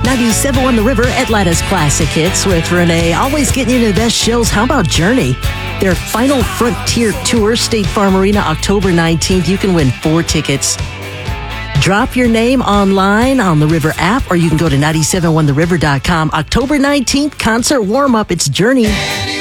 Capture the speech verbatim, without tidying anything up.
ninety-seven point one The River, Atlanta's Classic Hits with Renee. Always getting you the best shows. How about Journey? Their final Frontier Tour, State Farm Arena, October nineteenth. You can win four tickets. Drop your name online on the River app, or you can go to nine seven one the river dot com. October nineteenth, concert warm-up. It's Journey.